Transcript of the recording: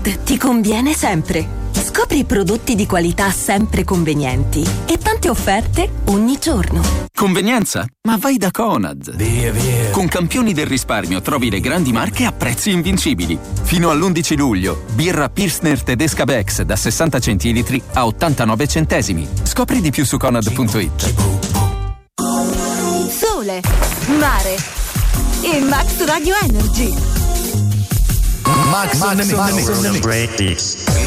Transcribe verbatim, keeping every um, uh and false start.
Conad ti conviene sempre. Scopri prodotti di qualità sempre convenienti e tante offerte ogni giorno. Convenienza? Ma vai da Conad. Via, via. Con Campioni del risparmio trovi le grandi marche a prezzi invincibili. Fino all'undici luglio, birra Pilsner Tedesca Bex da sessanta centilitri a ottantanove centesimi. Scopri di più su conad punto it. Sole, mare e Max Radio Energy. Max, Max, Max, Max, Max, Max, Max,